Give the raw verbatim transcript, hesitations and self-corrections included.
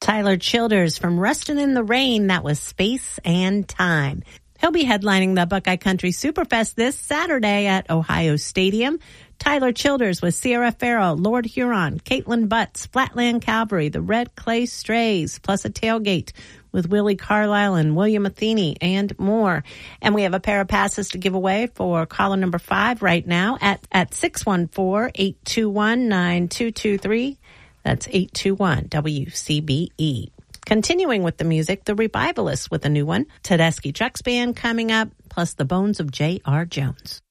Tyler Childers from Rustin' in the Rain. That was Space and Time. He'll be headlining the Buckeye Country Superfest this Saturday at Ohio Stadium. Tyler Childers with Sierra Farrell, Lord Huron, Caitlin Butts, Flatland Cavalry, the Red Clay Strays, plus a tailgate with Willie Carlisle and William Athene and more. And we have a pair of passes to give away for caller number five right now at, at six one four, eight two one, nine two two three. That's eight two one W C B E. Continuing with the music, the Revivalists with a new one. Tedeschi Trucks Band coming up, plus the Bones of J R. Jones.